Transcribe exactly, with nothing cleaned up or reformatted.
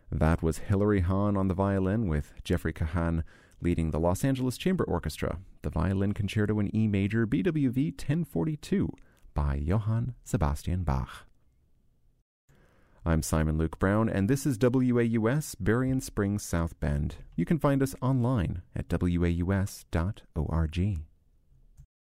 That was Hilary Hahn on the violin, with Jeffrey Kahan leading the Los Angeles Chamber Orchestra, the Violin Concerto in E Major, B W V ten forty-two, by Johann Sebastian Bach. I'm Simon Luke Brown, and this is W A U S, Berrien Springs, South Bend. You can find us online at W A U S dot org.